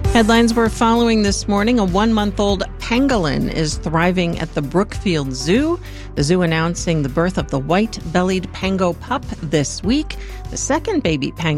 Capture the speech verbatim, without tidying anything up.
Headlines we're following this morning. A one-month-old pangolin is thriving at the Brookfield Zoo. The zoo announcing the birth of the white-bellied pango pup this week. The second baby pangolin